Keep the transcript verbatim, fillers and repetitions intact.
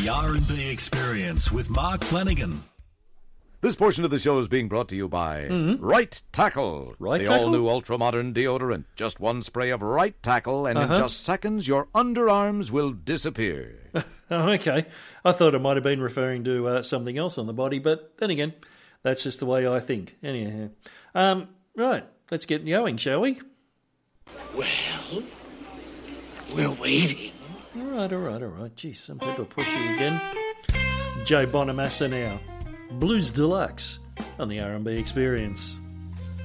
The R and B Experience with Mark Flanagan. This portion of the show is being brought to you by mm-hmm. Right Tackle. Right the Tackle? all-new ultra-modern deodorant. Just one spray of Right Tackle, and uh-huh. in just seconds, your underarms will disappear. Oh, okay. I thought it might have been referring to uh, something else on the body, but then again, that's just the way I think. Anyhow, um, right, let's get going, shall we? Well, we're waiting. All right, all right, all right. Gee, some people are pushy again. Joe Bonamassa now. Blues Deluxe on the R and B Experience.